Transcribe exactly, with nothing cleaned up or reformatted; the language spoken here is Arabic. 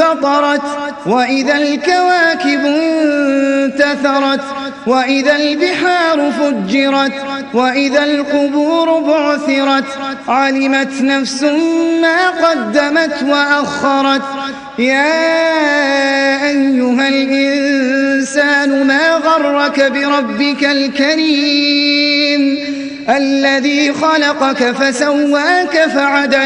انفطرت وإذا الكواكب انتثرت وإذا البحار فجرت وإذا القبور بعثرت علمت نفس ما قدمت وأخرت يا أيها الإنسان ما غرك بربك الكريم الذي خلقك فسواك فعدلك